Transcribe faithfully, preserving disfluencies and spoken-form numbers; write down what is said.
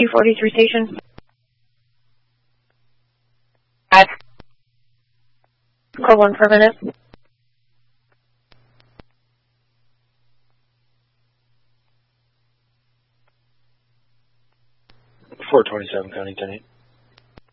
two forty-three station. At call one for a minute. four twenty-seven, County ten eight.